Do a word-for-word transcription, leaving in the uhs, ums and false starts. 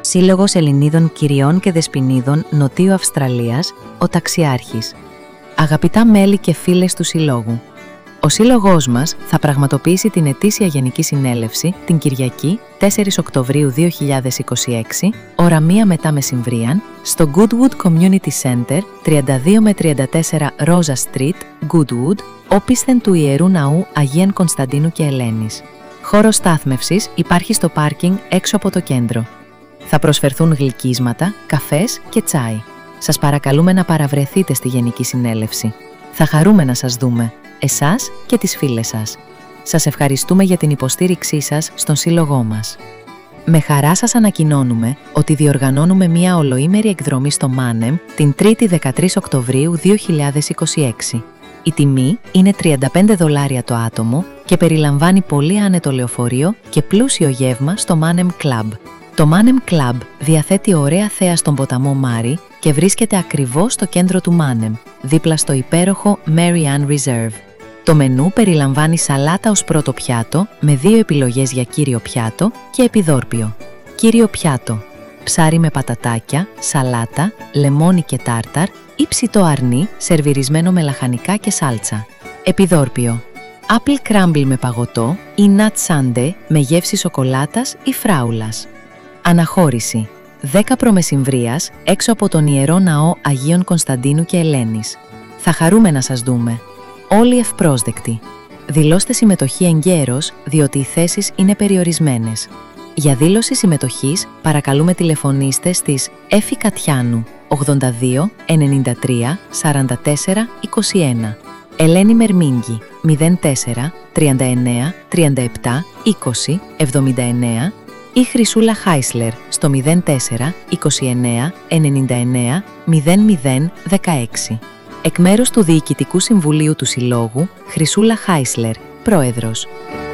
Σύλλογος Ελληνίδων Κυριών και Δεσποινίδων Νοτιού Αυστραλίας, ο Ταξιάρχης. Αγαπητά μέλη και φίλες του Συλλόγου, ο Σύλλογός μας θα πραγματοποιήσει την ετήσια Γενική Συνέλευση την Κυριακή τέσσερις Οκτωβρίου δύο χιλιάδες είκοσι έξι, ώρα μία μετά μεσημβρίαν, στο Goodwood Community Center, τριάντα δύο με τριάντα τέσσερα Rosa Street, Goodwood, όπισθεν του Ιερού Ναού Αγίων Κωνσταντίνου και Ελένης. Χώρος στάθμευσης υπάρχει στο πάρκινγκ έξω από το κέντρο. Θα προσφερθούν γλυκίσματα, καφές και τσάι. Σας παρακαλούμε να παραβρεθείτε στη Γενική Συνέλευση. Θα χαρούμε να σας δούμε, εσάς και τις φίλες σας. Σας ευχαριστούμε για την υποστήριξή σας στον σύλλογό μας. Με χαρά σας ανακοινώνουμε ότι διοργανώνουμε μία ολοήμερη εκδρομή στο Μάνεμ την Τρίτη δεκατρείς Οκτωβρίου δύο χιλιάδες είκοσι έξι. Η τιμή είναι τριάντα πέντε δολάρια το άτομο και περιλαμβάνει πολύ άνετο λεωφορείο και πλούσιο γεύμα στο Μάνεμ Club. Το Mannum Club διαθέτει ωραία θέα στον ποταμό Μάρι και βρίσκεται ακριβώς στο κέντρο του Mannum, δίπλα στο υπέροχο Mary Ann Reserve. Το μενού περιλαμβάνει σαλάτα ως πρώτο πιάτο, με δύο επιλογές για κύριο πιάτο και επιδόρπιο. Κύριο πιάτο: ψάρι με πατατάκια, σαλάτα, λεμόνι και τάρταρ ή ψητό αρνί σερβιρισμένο με λαχανικά και σάλτσα. Επιδόρπιο: apple crumble με παγωτό ή nut sundae με γεύση σοκολάτας ή φράουλας. Αναχώρηση: δέκα προμεσημβρίας έξω από τον Ιερό Ναό Αγίων Κωνσταντίνου και Ελένης. Θα χαρούμε να σας δούμε. Όλοι ευπρόσδεκτοι. Δηλώστε συμμετοχή εγκαίρως, διότι οι θέσεις είναι περιορισμένες. Για δήλωση συμμετοχής παρακαλούμε τηλεφωνήστε στις Έφη Κατιάνου ογδόντα δύο ενενήντα τρία σαράντα τέσσερα είκοσι ένα, Ελένη Μερμίγκη μηδέν τέσσερα τριάντα εννέα τριάντα επτά είκοσι εβδομήντα εννέα ή Χρυσούλα Χάισλερ στο μηδέν τέσσερα είκοσι εννέα ενενήντα εννέα μηδέν μηδέν δεκαέξι. Εκ μέρους του Διοικητικού Συμβουλίου του Συλλόγου, Χρυσούλα Χάισλερ, Πρόεδρος.